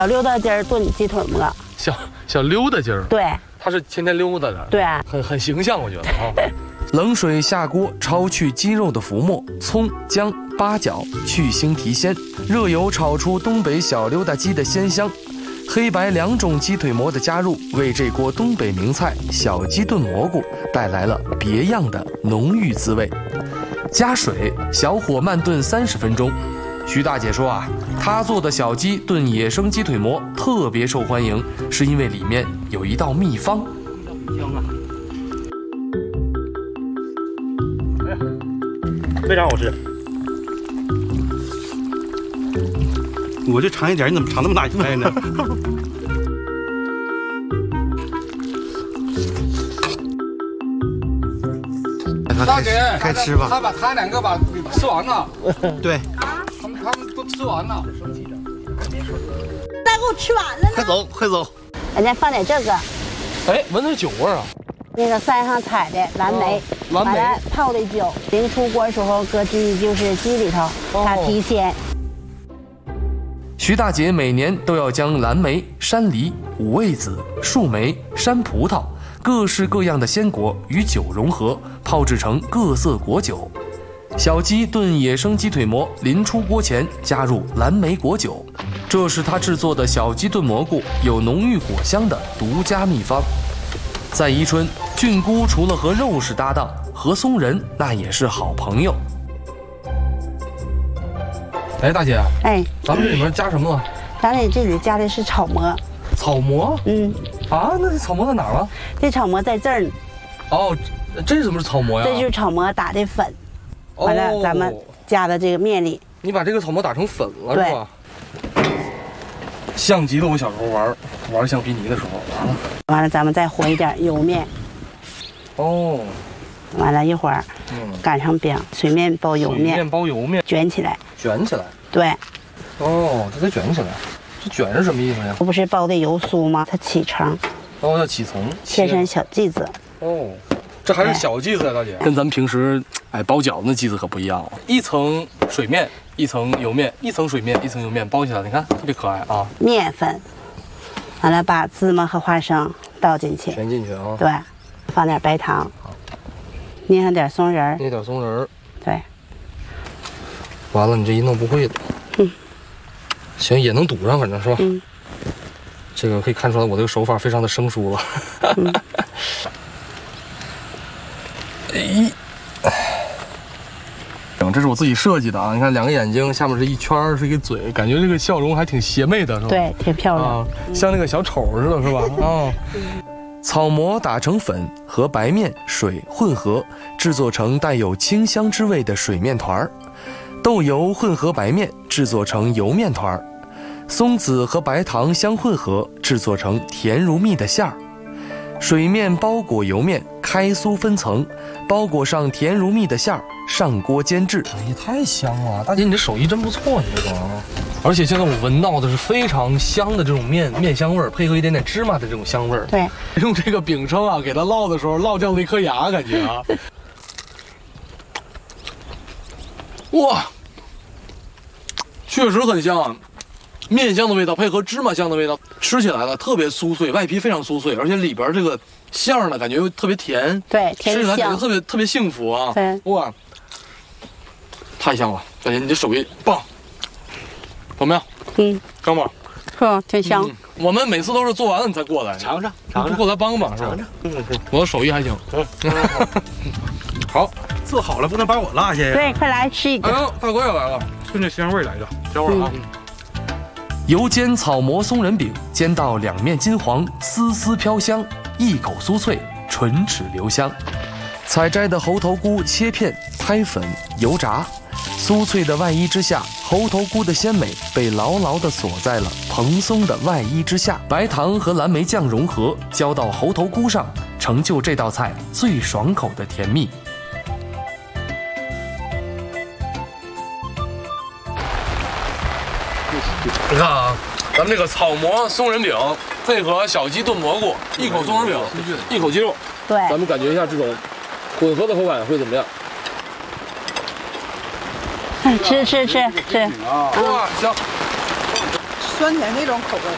小溜达筋儿炖鸡腿馍。 小溜达筋儿。 对， 它是天天溜达的。 对， 很形象，我觉得啊。 冷水下锅焯去鸡肉的浮沫，葱、姜、八角去腥提鲜，热油炒出东北小溜达鸡的鲜香。黑白2种鸡腿馍的加入，为这锅东北名菜小鸡炖蘑菇带来了别样的浓郁滋味。加水，小火慢炖30分钟。徐大姐说啊，她做的小鸡炖野生鸡腿馍特别受欢迎，是因为里面有一道秘方。 香啊！哎呀，非常好吃。我就尝一点，你怎么尝那么大一块呢？ 大姐， 开吃吧。 他2个吃完了。 对。 他们都吃完了。 大给我吃完了呢。 快走，快走。 人家放点这个。 哎，闻着酒味儿啊。 那个山上采的蓝莓， 蓝莓完了泡的酒，临出锅的时候搁鸡里头，它提鲜。 徐大姐每年都要将蓝莓、山梨、五味子、树莓、山葡萄各式各样的鲜果与酒融合，泡制成各色果酒。小鸡炖野生鸡腿馍，临出锅前加入蓝莓果酒，这是她制作的小鸡炖蘑菇有浓郁果香的独家秘方。在宜春，菌菇除了和肉是搭档，和松仁那也是好朋友。 哎，大姐， 哎， 咱们这里面加什么了？ 咱们这里加的是草馍。 草馍？啊，那这草馍在哪儿了？ 这草馍在这儿呢。 哦，这是什么是草馍呀？ 这就是草馍打的粉，完了咱们加到这个面里。 你把这个草馍打成粉了是吧？像极了我小时候玩橡皮泥的时候啊。 完了咱们再和一点油面。 哦。 完了一会儿，擀成饼，水面包油面， 水面包油面， 卷起来， 卷起来。 对。 哦，这得卷起来。这卷是什么意思呀？ 不是包的油酥吗？它起层。 哦，要起层， 切成小剂子。 哦，这还是小剂子呀，大姐。跟咱们平时包饺子那剂子可不一样啊，一层水面，一层油面，一层水面，一层油面包起来，你看特别可爱啊。 面粉，完了把芝麻和花生倒进去， 全进去啊。 对，放点白糖。捏上点松仁， 捏点松仁， 对。 完了，你这一弄不会的。行，也能堵上，反正是吧？这个可以看出来，我这个手法非常的生疏了。这是我自己设计的啊！你看，2个眼睛，下面是一圈，是一个嘴，感觉这个笑容还挺邪魅的，是吧？ 对，挺漂亮， 啊，像那个小丑似的，是吧？啊。 草馍打成粉，和白面、水混合，制作成带有清香之味的水面团儿；豆油混合白面，制作成油面团儿；松子和白糖相混合，制作成甜如蜜的馅儿。水面包裹油面，开酥分层，包裹上甜如蜜的馅儿，上锅煎制。 哎呀，太香了！大姐，你这手艺真不错，你这个。而且现在我闻到的是非常香的这种面香味儿，配合一点点芝麻的这种香味儿。 对， 用这个饼铛啊，给它烙的时候烙掉了一颗牙，感觉啊。哇，确实很香，面香的味道配合芝麻香的味道，吃起来了特别酥脆，外皮非常酥脆，而且里边这个馅儿呢，感觉又特别甜。 对，甜香， 吃起来感觉特别幸福啊。 对， 哇，太香了，大姐，你这手艺棒。怎么样？刚吧， 是挺香。 我们每次都是做完了你才过来， 尝尝， 过来帮帮是吧？我的手艺还行。好， 做好了不能把我落下呀。 对，快来吃一个。 哎呦，大哥也来了， 顺着香味来着， 香味啊。 油煎草馍松仁饼，煎到2面金黄，丝丝飘香，一口酥脆，唇齿留香。采摘的猴头菇切片，拍粉，油炸。酥脆的外衣之下，猴头菇的鲜美被牢牢地锁在了蓬松的外衣之下。白糖和蓝莓酱融合，浇到猴头菇上，成就这道菜最爽口的甜蜜。 你看啊，咱们这个草馍松仁饼配合小鸡炖蘑菇，一口松仁饼，一口鸡肉， 对， 咱们感觉一下这种混合的口感会怎么样？ 吃。 哇，香！ 酸甜那种口味。